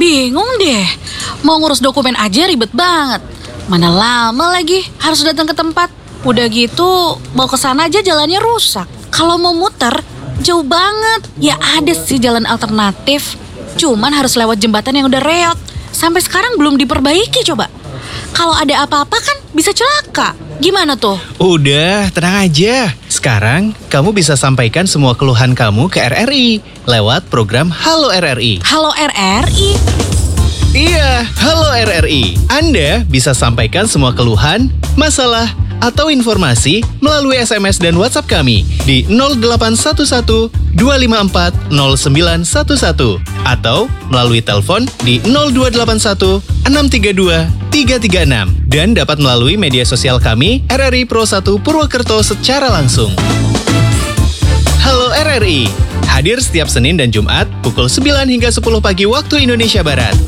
Bingung deh, mau ngurus dokumen aja ribet banget. Mana lama lagi harus datang ke tempat. Udah gitu, mau ke sana aja jalannya rusak. Kalau mau muter, jauh banget. Ya ada sih jalan alternatif. Cuman harus lewat jembatan yang udah reot. Sampai sekarang belum diperbaiki coba. Kalau ada apa-apa kan bisa celaka. Gimana tuh? Udah, tenang aja. Sekarang kamu bisa sampaikan semua keluhan kamu ke RRI lewat program Halo RRI. Halo RRI? Iya, Halo RRI. Anda bisa sampaikan semua keluhan, masalah, atau informasi melalui SMS dan WhatsApp kami di 0811 254 0911 atau melalui telepon di 0281 632 336 dan dapat melalui media sosial kami RRI Pro 1 Purwokerto secara langsung. Halo RRI, hadir setiap Senin dan Jumat pukul 9 hingga 10 pagi waktu Indonesia Barat.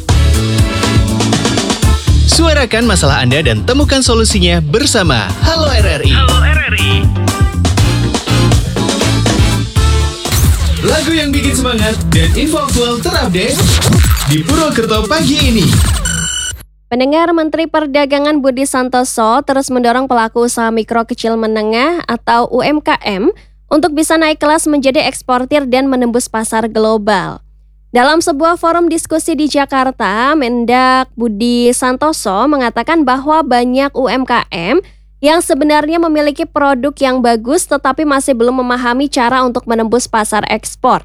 Suarakan masalah Anda dan temukan solusinya bersama Halo RRI. Halo RRI. Lagu yang bikin semangat dan info aktual terupdate di Purwokerto pagi ini. Pendengar, Menteri Perdagangan Budi Santoso terus mendorong pelaku usaha mikro kecil menengah atau UMKM untuk bisa naik kelas menjadi eksportir dan menembus pasar global. Dalam sebuah forum diskusi di Jakarta, Mendak Budi Santoso mengatakan bahwa banyak UMKM yang sebenarnya memiliki produk yang bagus tetapi masih belum memahami cara untuk menembus pasar ekspor.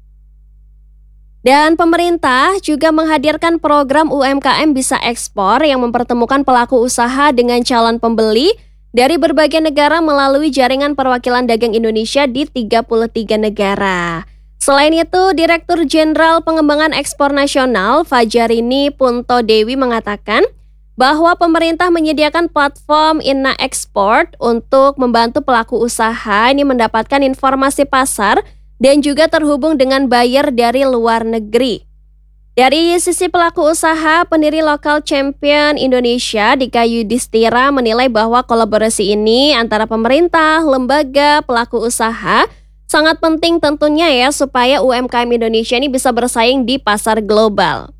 Dan pemerintah juga menghadirkan program UMKM Bisa Ekspor yang mempertemukan pelaku usaha dengan calon pembeli dari berbagai negara melalui jaringan perwakilan dagang Indonesia di 33 negara. Selain itu, Direktur Jenderal Pengembangan Ekspor Nasional Fajarini Punto Dewi mengatakan bahwa pemerintah menyediakan platform Inna Export untuk membantu pelaku usaha ini mendapatkan informasi pasar dan juga terhubung dengan buyer dari luar negeri. Dari sisi pelaku usaha, pendiri Lokal Champion Indonesia Dika Yudhistira menilai bahwa kolaborasi ini antara pemerintah, lembaga, pelaku usaha sangat penting tentunya ya supaya UMKM Indonesia ini bisa bersaing di pasar global.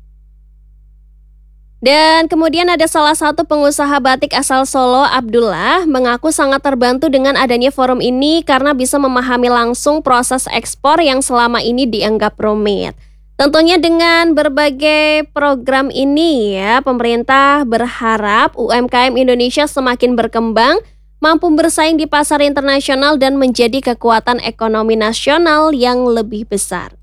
Dan kemudian ada salah satu pengusaha batik asal Solo, Abdullah, mengaku sangat terbantu dengan adanya forum ini karena bisa memahami langsung proses ekspor yang selama ini dianggap rumit. Tentunya dengan berbagai program ini ya, pemerintah berharap UMKM Indonesia semakin berkembang, mampu bersaing di pasar internasional dan menjadi kekuatan ekonomi nasional yang lebih besar.